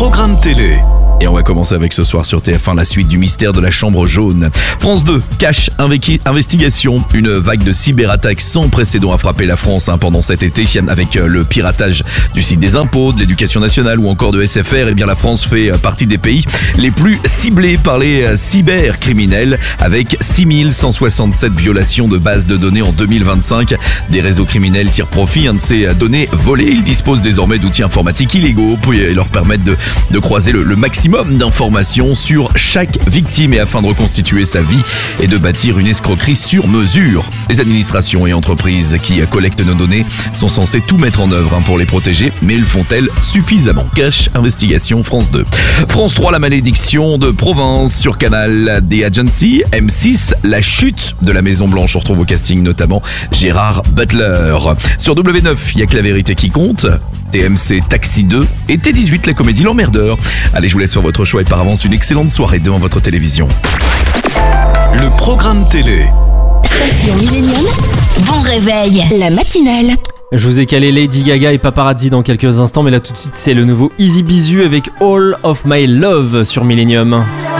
programme télé. Et on va commencer avec ce soir sur TF1 la suite du mystère de la chambre jaune. France 2, cache investigation. Une vague de cyberattaques sans précédent a frappé la France pendant cet été avec le piratage du site des impôts, de l'éducation nationale ou encore de SFR. Et bien la France fait partie des pays les plus ciblés par les cybercriminels avec 6167 violations de bases de données en 2025. Des réseaux criminels tirent profit de ces données volées. Ils disposent désormais d'outils informatiques illégaux pour leur permettre de croiser le maximum d'informations sur chaque victime et afin de reconstituer sa vie et de bâtir une escroquerie sur mesure. Les administrations et entreprises qui collectent nos données sont censées tout mettre en œuvre pour les protéger, mais le font-elles suffisamment? Cache investigation France 2. France 3, la malédiction de Provence sur Canal The Agency. M6, la chute de la Maison Blanche. On retrouve au casting notamment Gérard Butler. Sur W9, il n'y a que la vérité qui compte. TMC Taxi 2 et T18, la comédie L'Emmerdeur. Allez, je vous laisse faire votre choix et par avance une excellente soirée devant votre télévision. Le programme télé. Station Millennium, bon réveil, la matinale. Je vous ai calé Lady Gaga et Paparazzi dans quelques instants, mais là tout de suite c'est le nouveau Easy Bizu avec All of My Love sur Millennium.